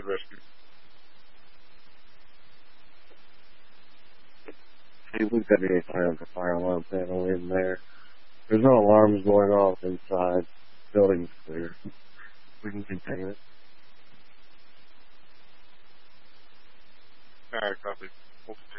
rescue. See, we've got to find the fire alarm panel in there. There's no alarms going off inside. Building's clear. We can contain it. Alright, copy. We'll